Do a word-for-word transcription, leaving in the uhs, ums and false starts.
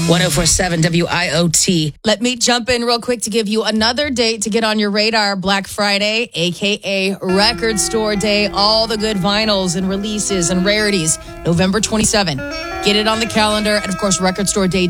one oh four point seven W I O T. Let me jump in real quick to give you another date to get on your radar. Black Friday, a k a. Record Store Day. All the good vinyls and releases and rarities. November twenty-seventh. Get it on the calendar. And, of course, record store day